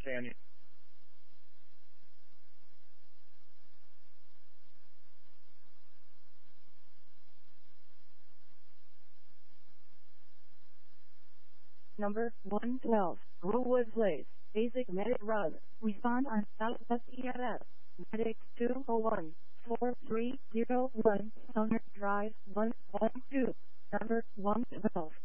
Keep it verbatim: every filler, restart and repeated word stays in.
understand you. Number one twelve, Rowood Place, Basic Medic Run. Respond on Southwest E M S. Medic two oh one, four three zero one, Sumner Drive one one two. Number one twelve.